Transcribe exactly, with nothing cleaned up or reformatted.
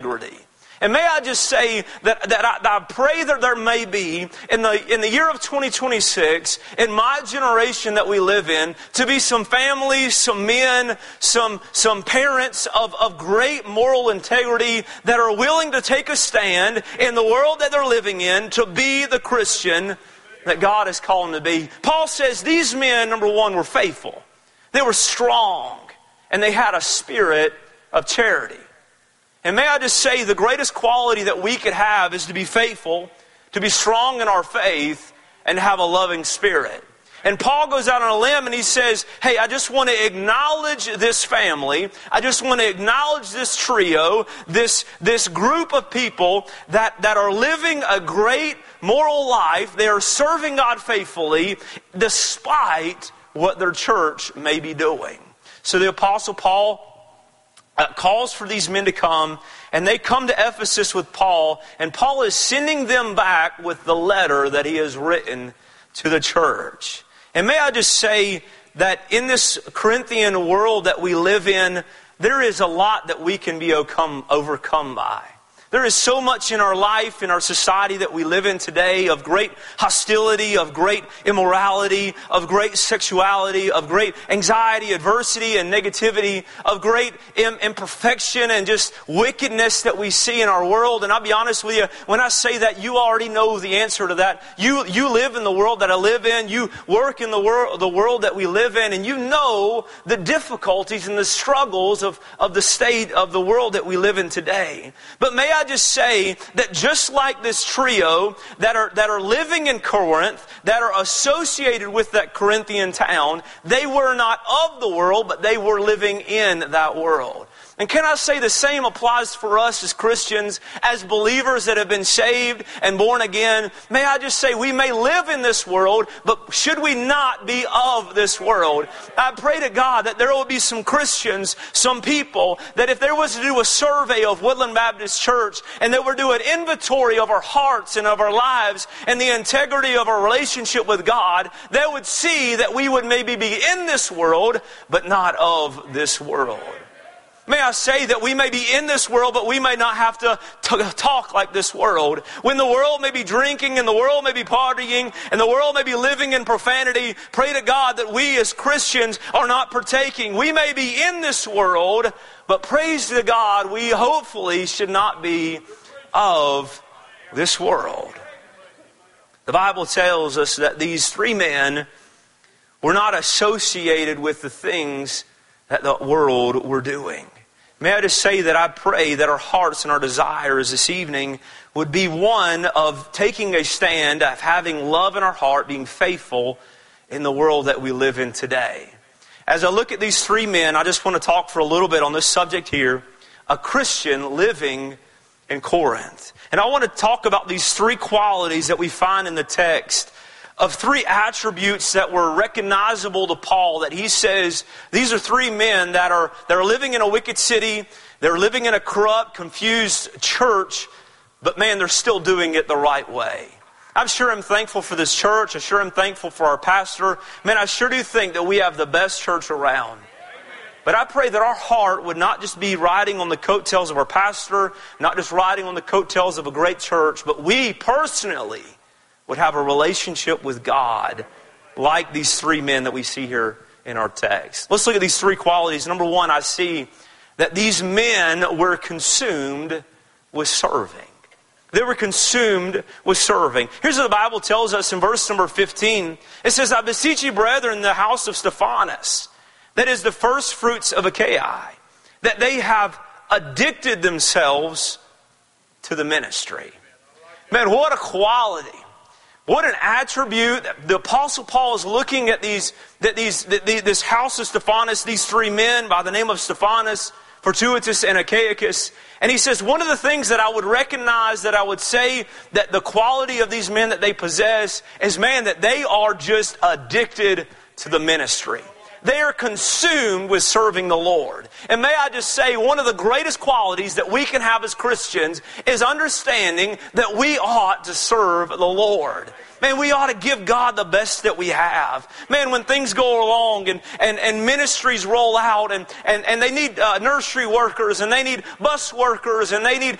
integrity. And may I just say that, that, I, that I pray that there may be, in the, in the year of twenty twenty-six, in my generation that we live in, to be some families, some men, some, some parents of, of great moral integrity that are willing to take a stand in the world that they're living in to be the Christian that God has called them to be. Paul says these men, number one, were faithful. They were strong, and they had a spirit of charity. And may I just say, the greatest quality that we could have is to be faithful, to be strong in our faith, and have a loving spirit. And Paul goes out on a limb and he says, hey, I just want to acknowledge this family. I just want to acknowledge this trio, this, this group of people that, that are living a great moral life. They are serving God faithfully despite what their church may be doing. So the Apostle Paul Uh, calls for these men to come, and they come to Ephesus with Paul, and Paul is sending them back with the letter that he has written to the church. And may I just say that in this Corinthian world that we live in, there is a lot that we can be overcome, overcome by. There is so much in our life, in our society that we live in today of great hostility, of great immorality, of great sexuality, of great anxiety, adversity, and negativity, of great imperfection and just wickedness that we see in our world. And I'll be honest with you, when I say that, you already know the answer to that. You, you live in the world that I live in. You work in the world, the world that we live in. And you know the difficulties and the struggles of, of the state of the world that we live in today. But may I I just say that just like this trio that are that are living in Corinth, that are associated with that Corinthian town, they were not of the world, but they were living in that world. And can I say the same applies for us as Christians, as believers that have been saved and born again? May I just say we may live in this world, but should we not be of this world? I pray to God that there will be some Christians, some people, that if there was to do a survey of Woodland Baptist Church, and that we're to do an inventory of our hearts and of our lives and the integrity of our relationship with God, they would see that we would maybe be in this world, but not of this world. May I say that we may be in this world, but we may not have to t- talk like this world. When the world may be drinking and the world may be partying and the world may be living in profanity, pray to God that we as Christians are not partaking. We may be in this world, but praise to God, we hopefully should not be of this world. The Bible tells us that these three men were not associated with the things that the world were doing. May I just say that I pray that our hearts and our desires this evening would be one of taking a stand, of having love in our heart, being faithful in the world that we live in today. As I look at these three men, I just want to talk for a little bit on this subject here, a Christian living in Corinth. And I want to talk about these three qualities that we find in the text, of three attributes that were recognizable to Paul, that he says these are three men that are, that are living in a wicked city, they're living in a corrupt, confused church, but man, they're still doing it the right way. I'm sure I'm thankful for this church. I'm sure I'm thankful for our pastor. Man, I sure do think that we have the best church around. But I pray that our heart would not just be riding on the coattails of our pastor, not just riding on the coattails of a great church, but we personally would have a relationship with God like these three men that we see here in our text. Let's look at these three qualities. Number one, I see that these men were consumed with serving. They were consumed with serving. Here's what the Bible tells us in verse number fifteen. It says, I beseech you, brethren, in the house of Stephanas, that is the first fruits of Achaia, that they have addicted themselves to the ministry. Man, what a quality. What an attribute. The Apostle Paul is looking at these, that these, that the, this house of Stephanas, these three men by the name of Stephanas, Fortunatus, and Achaicus. And he says, one of the things that I would recognize, that I would say that the quality of these men that they possess is, man, that they are just addicted to the ministry. They are consumed with serving the Lord. And may I just say, one of the greatest qualities that we can have as Christians is understanding that we ought to serve the Lord. Man, we ought to give God the best that we have. Man, when things go along and, and, and ministries roll out and, and, and they need uh, nursery workers and they need bus workers and they need